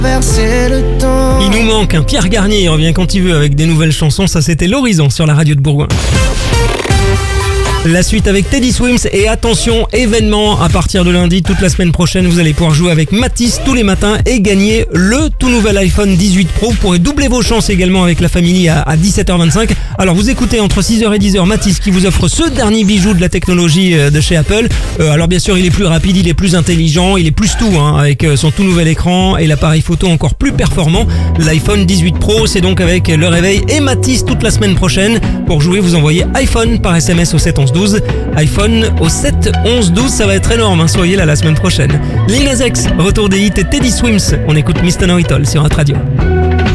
Verser le temps. Il nous manque un Pierre Garnier, il revient quand il veut avec des nouvelles chansons, ça c'était l'Horizon sur la radio de Bourgoin. La suite avec Teddy Swims et attention, événement à partir de lundi, toute la semaine prochaine, vous allez pouvoir jouer avec Mathis tous les matins et gagner le tout nouvel iPhone 18 Pro. Vous pourrez doubler vos chances également avec la famille à 17h25. Alors vous écoutez entre 6h et 10h Mathis qui vous offre ce dernier bijou de la technologie de chez Apple. Alors bien sûr il est plus rapide, il est plus intelligent, il est plus tout avec son tout nouvel écran et l'appareil photo encore plus performant. L'iPhone 18 Pro, c'est donc avec le réveil et Mathis toute la semaine prochaine. Pour jouer, vous envoyez iPhone par SMS au 7 11 12, iPhone au 7 11 12, ça va être énorme, soyez là la semaine prochaine. Lil Nas X, retour des hits et Teddy Swims, on écoute Mr. Know It All sur Hot Radio.